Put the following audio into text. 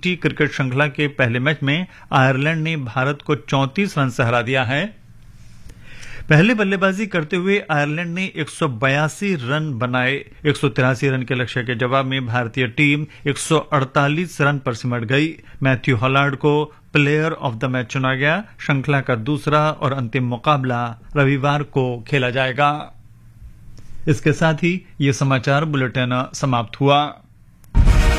T cricket श्रृंखला के पहले मैच में आयरलैंड ने भारत को 34 रन से हरा दिया है। पहले बल्लेबाजी करते हुए आयरलैंड ने 182 रन बनाए। 183 रन के लक्ष्य के जवाब में भारतीय टीम 148 रन पर सिमट गई। मैथ्यू हॉलैंड को प्लेयर ऑफ द मैच चुना गया। श्रृंखला का दूसरा और अंतिम मुकाबला रविवार को खेला जाएगा। इसके साथ ही ये समाचार बुलेटिन समाप्त हुआ।